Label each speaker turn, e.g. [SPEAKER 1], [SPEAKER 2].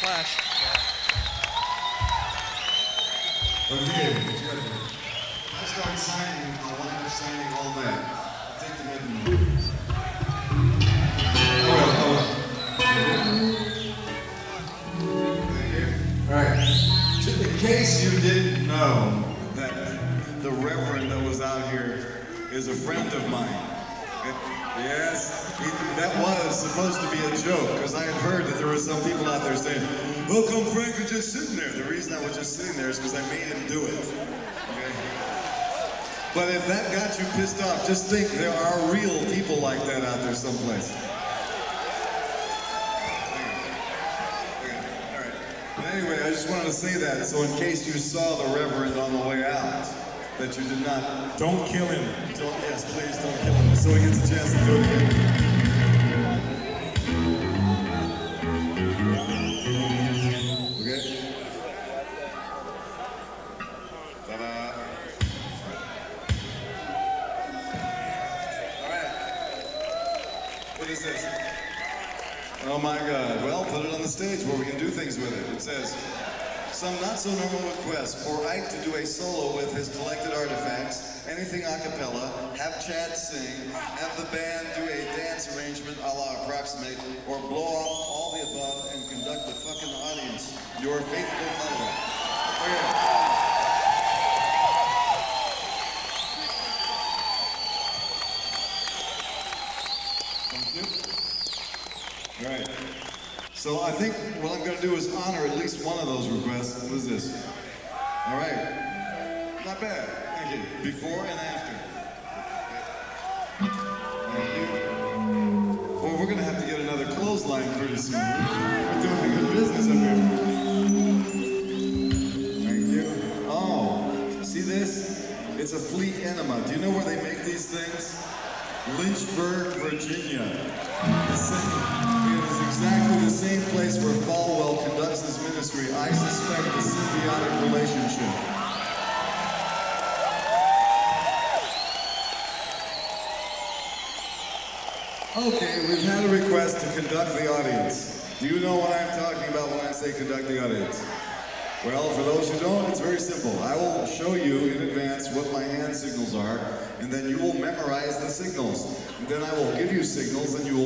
[SPEAKER 1] flash.
[SPEAKER 2] Okay, I start signing, I'll wind up signing all that. I'll take the mid. Alright. In case you didn't know that the Reverend that was out here is a friend of mine. Yes, that was supposed to be a joke, because I had heard that there were some people out there saying, "How come Frank was just sitting there?" The reason I was just sitting there is because I made him do it. Okay? But if that got you pissed off, just think there are real people like that out there someplace. Alright. But anyway, I just wanted to say that, so in case you saw the Reverend on the way out, that you did not. Don't kill him. Yes, please don't kill him, so he gets a chance to do it again. Okay? Ta-da. Alright. What is this? Oh my God. Well, put it on the stage where we can do things with it. It says, some not-so-normal requests for Ike to do a solo with his collected artifacts, anything a cappella, have Chad sing, have the band do a dance arrangement a la Approximate, or blow off all the above and conduct the fucking audience. Your faithful follower. Thank you. All right. So I think what I'm going to do is honor at least one of those requests. What is this? All right. Not bad. Thank you. Before and after. Thank you. Well, we're going to have to get another clothesline pretty soon. We're doing good business up here. Thank you. Oh, see this? It's a Fleet Enema. Do you know where they make these things? Lynchburg, Virginia. It is exactly the same place where Falwell conducts his ministry. I suspect a symbiotic relationship. Okay, we've had a request to conduct the audience. Do you know what I'm talking about when I say conduct the audience? Well, for those who don't, it's very simple. I will show you in advance what my hand signals are, and then you will memorize the signals. And then I will give you signals, and you will